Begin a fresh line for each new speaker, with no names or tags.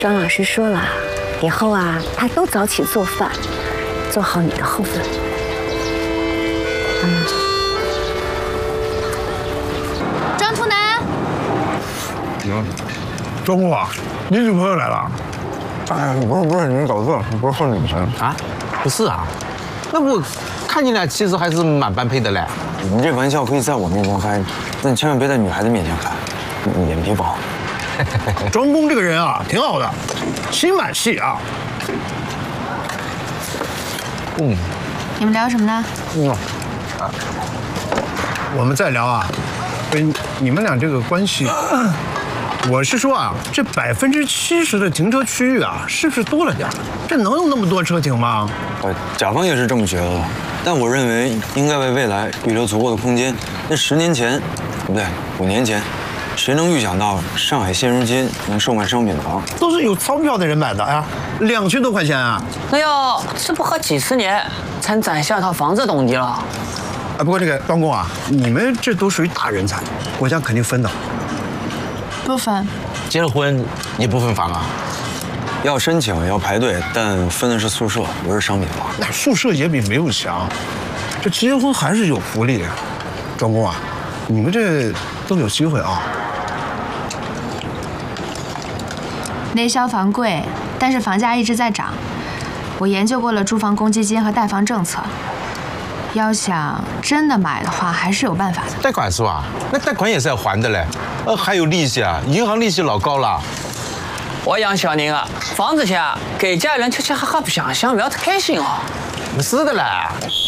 庄老师说了，以后啊，他都早起做饭，做好你的后份。
张图南，
庄公啊，你女朋友来了？哎，不是，你们搞错了，不是贺女神
啊？不是啊，那我看你俩其实还是蛮般配的嘞。
你这玩笑可以在我面前开，但千万别在女孩子面前开，脸皮薄。
庄公这个人啊，挺好的，心蛮细啊。
你们聊什么呢？
我们再聊啊，你们俩这个关系，我是说啊，这70%的停车区域啊，是不是多了点？这能有那么多车停吗？
甲方也是这么觉得的，但我认为应该为未来预留足够的空间。那10年前，不对，5年前，谁能预想到上海现如今能售卖商品房？
都是有钞票的人买的呀，2000多块钱啊！
那要这不好几十年才攒下套房子懂你了。
啊，不过这个庄公啊，你们这都属于大人才，国家肯定分的。
不分。
结了婚也不分房啊？
要申请要排队，但分的是宿舍，不是商品房。
那宿舍也比没有强，这结婚还是有福利。庄公啊，你们这都有机会啊。
内销房贵，但是房价一直在涨。我研究过了住房公积金和贷房政策，要想真的买的话，还是有办法的。
贷款是吧？那贷款也是要还的嘞，还有利息啊，银行利息老高了。
我养小宁啊，房子钱给家人吃吃喝喝不想想，不要太开心哦。
是的嘞。